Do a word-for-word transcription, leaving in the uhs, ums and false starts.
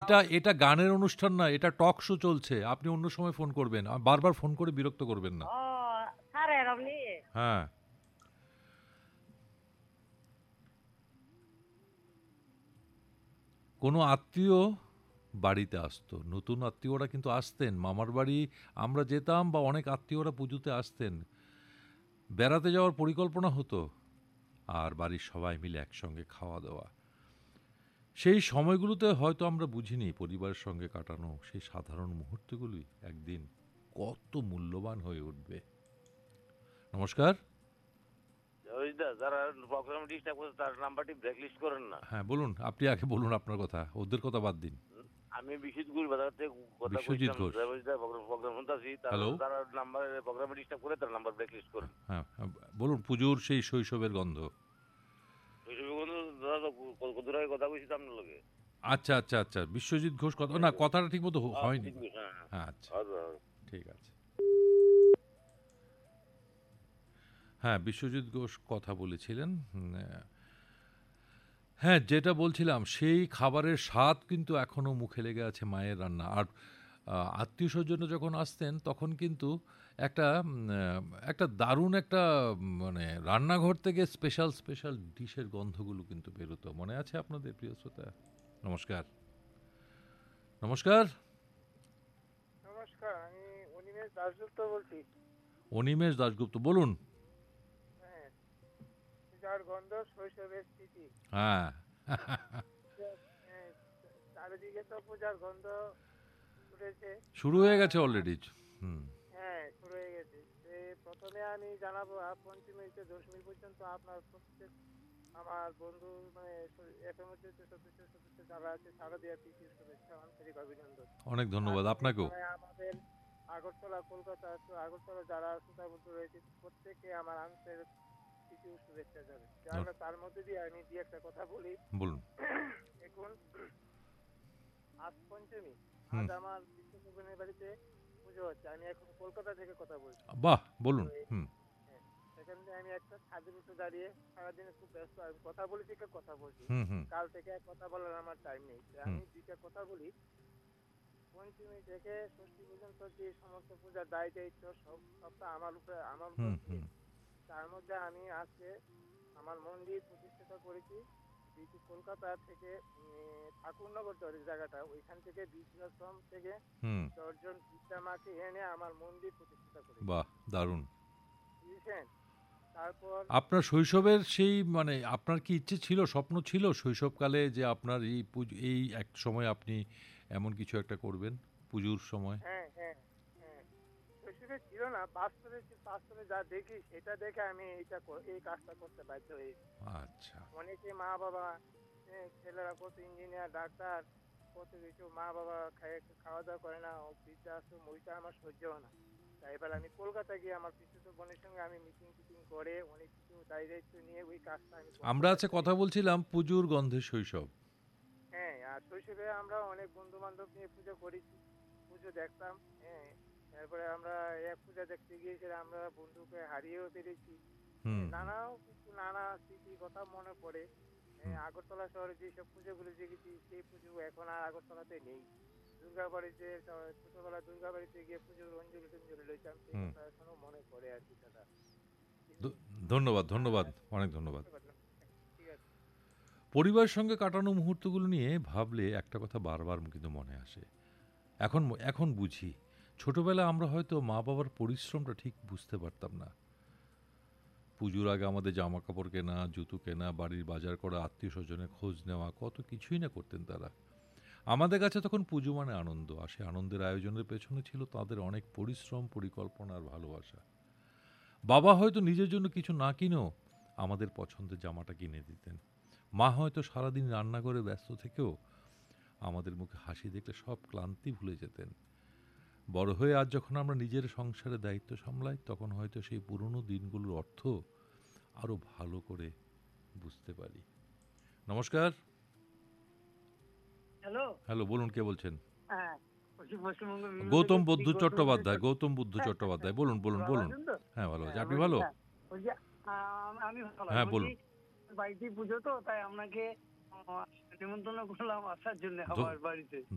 এটা এটা গানের অনুষ্ঠান না, এটা টক শো চলছে, আপনি অন্য সময় ফোন করবেন, বারবার ফোন করে বিরক্ত করবেন না। ও স্যার আপনি হ্যাঁ, কোনো আত্মীয় বাড়িতে আসতো, নতুন আত্মীয়রা কিন্তু আসতেন, মামার বাড়ি আমরা যেতাম বা অনেক আত্মীয়রা পুজোতে আসতেন, বেড়াতে যাওয়ার পরিকল্পনা হতো, আর বাড়ির সবাই মিলে একসঙ্গে খাওয়া দাওয়া। সেই সময়গুলোতে হয়তো আমরা বুঝিনি পরিবারের সঙ্গে কাটানো সেই সাধারণ মুহূর্তগুলি একদিন কত মূল্যবান হয়ে উঠবে। নমস্কার। যারা প্রোগ্রাম ডিস্টার্ব করছে তার নাম্বারটি ব্ল্যাকলিস্ট করেন না। হ্যাঁ বলুন, আপনি আগে বলুন আপনার কথা, ওদের কথা বাদ দিন। আমি বিশ্বজিৎ ঘোষ বাজার থেকে কথা বিশ্বজিৎ কইছিলাম, ঘোষ, প্রোগ্রাম শুনতেছি, হ্যালো। যারা নাম্বার প্রোগ্রামে ডিস্টার্ব করে তার নাম্বার ব্ল্যাকলিস্ট করেন। হ্যাঁ হ্যাঁ, বলুন, পুজোর সেই শৈশবের গন্ধ। দাদা কথা কইছি তো আপনার লগে। আচ্ছা আচ্ছা আচ্ছা, বিশ্বজিৎ ঘোষ কথা না, কথাটা ঠিক মতো হয়নি। হ্যাঁ আচ্ছা, ঠিক আছে। হ্যাঁ, বিশ্বজিৎ ঘোষ কথা বলেছিলেন। হ্যাঁ, যেটা বলছিলাম, সেই খাবারের স্বাদ কিন্তু এখনও মুখে লেগে আছে, মায়ের রান্না। আর আত্মীয় স্বজনরা যখন আসতেন তখন কিন্তু একটা একটা দারুণ একটা মানে রান্নাঘর থেকে স্পেশাল স্পেশাল ডিশের গন্ধগুলো কিন্তু বেরোতো। মনে আছে আপনাদের, প্রিয় শ্রোতা? নমস্কার। নমস্কার। নমস্কার, আমি অনিমেষ দাশগুপ্ত বলছি। অনিমেষ দাশগুপ্ত, বলুন। হ্যাঁ, পূজার গন্ধ, শৈশবের স্মৃতি। হ্যাঁ, চারিদিকে তো পূজার গন্ধ উঠেছে, শুরু হয়ে গেছে অলরেডি। হুম, হ্যাঁ শুরু হয়ে গেছে। প্রথমে আমি জানাবো, পঞ্চমী থেকে দশমী পর্যন্ত আপনার প্রত্যেক আমার বন্ধু মানে এফএম এর সদস্য সদস্য যারা আছে সারা দিয়ে পিছিয়ে শুভেচ্ছা, আন্তরিক অভিনন্দন। অনেক ধন্যবাদ আপনাকেও। আমাদের আগরতলা, কলকাতা, আগরতলা যারা শ্রোতা বন্ধু রয়েছে প্রত্যেকে আমার আন্তরিক কিছু শুভেচ্ছা যাবে। তার মধ্যে দিয়ে আমি দিয়ে একটা কথা বলি। বলুন। এখন আজ পঞ্চমী, আজ আমার বিশ্বকর্মার বাড়িতে পুজো হচ্ছে। আমি এখন কলকাতা থেকে কথা বলছি। বাহ, বলুন। হুম, সেখান থেকে আমি একটা ছাদের উপরে দাঁড়িয়ে সারাদিনে খুব ব্যস্ত, আমি কথা বলি থেকে কথা বলছি, কাল থেকে কথা বলার আমার টাইম নেই। আমি দুইটা কথা বলি। পঞ্চমী থেকে ষষ্ঠী পর্যন্ত যে সমস্ত পূজার দায় দায়িত্ব সব সবটা আমার উপরে আমার উপর। তার মধ্যে আমি আজকে আমার মন্দির প্রতিষ্ঠা করেছি কলকাতা থেকে ঠাকুরনগর জায়গাটা, ওইখান থেকে বৃদ্ধাশ্রম থেকে দশজন বৃদ্ধা মাকে এনে আমার মন্দির প্রতিষ্ঠা করেছি। বাহ, দারুণ। বুঝছেন? তারপর আপনার শৈশবের সেই মানে আপনার কি ইচ্ছে ছিল, স্বপ্ন ছিল শৈশবকালে যে আপনার এই এই এক সময় আপনি এমন কিছু একটা করবেন পুজোর সময়? হ্যাঁ হ্যাঁ হ্যাঁ, শৈশবে ছিল না, বাস্তবে বাস্তবে যা দেখি সেটা দেখে আমি এইটা এই কাজটা করতে বাধ্য হয়েছি। আচ্ছা। অনেকে মা বাবা, ছেলেরা কত ইঞ্জিনিয়ার, ডাক্তার, কত কিছু, মা বাবা খাওয়া দাওয়া করে না, বৃদ্ধাশ্রম, ওইটা আমার সহ্য না। তাই এবার আমি কলকাতা গিয়ে আমার পিসিত বোনের সঙ্গে আমি মিটিং টিটিং করে অনেক কিছু দায় দায়িত্ব নিয়ে ওই কাজটা আমি। আমরা আছে কথা বলছিলাম পুজোর গন্ধে শৈশব। হ্যাঁ, আর শৈশবে আমরা অনেক বন্ধু বান্ধব নিয়ে পুজো করেছি, পুজো দেখতাম। হ্যাঁ, তারপরে আমরা এক পূজা দেখতে গিয়েছিলাম, আমরা বন্ধুকে হারিয়েও পেরেছি। নানা কিছু নানা স্মৃতির কথা মনে পড়ে। আগরতলা শহরে যেসব পুজোগুলো দেখেছি সেই পুজো এখন আর আগরতলাতে নেই। দুর্গাবাড়িতে ছোটবেলা দুর্গাবাড়িতে গিয়ে পুজোর অঞ্জলি টঞ্জলি লইতাম, সেই কথা এখনো মনে পড়ে আর কি দাদা। ধন্যবাদ, ধন্যবাদ, অনেক ধন্যবাদ। পরিবারের সঙ্গে কাটানো মুহূর্তগুলো নিয়ে ভাবলে একটা কথা বারবার কিন্তু মনে আসে। এখন এখন বুঝি ছোটবেলা আমরা হয়তো মা বাবার পরিশ্রমটা ঠিক বুঝতে পারতাম না। পুজোর আগে আমাদের জামা কাপড় কেনা, জুতো কেনা, বাড়ির বাজার করা, আত্মীয় স্বজনের খোঁজ নেওয়া, কত কিছুই না করতেন তারা। আমাদের কাছে তখন পুজো মানে আনন্দ, আর সেই আনন্দের আয়োজনের পেছনে ছিল তাদের অনেক পরিশ্রম, পরিকল্পনা আর ভালোবাসা। বাবা হয়তো নিজের জন্য কিছু না কিনেও আমাদের পছন্দের জামাটা কিনে দিতেন। মা হয়তো সারাদিন রান্না করে ব্যস্ত থেকেও আমাদের মুখে হাসি দেখলে সব ক্লান্তি ভুলে যেতেন। বড় হয়ে আজ যখন আমরা নিজের সংসারের দায়িত্ব সামলাই, তখন হয়তো সেই পুরনো দিনগুলোর অর্থ আরো ভালো করে বুঝতে পারি। নমস্কার। হ্যালো হ্যালো, বলুন, কে বলছেন? হ্যাঁ, গৌতম বুদ্ধ চট্টোপাধ্যায়। গৌতম বুদ্ধ চট্টোপাধ্যায়, বলুন বলুন বলুন। হ্যাঁ, ভালো আছি, আপনি ভালো? আমি ভালো। হ্যাঁ, বলুন। বাড়িতে পুজো তো, তাই আপনাকে নিমন্ত্রণ করলাম আসার জন্য আমার বাড়িতে।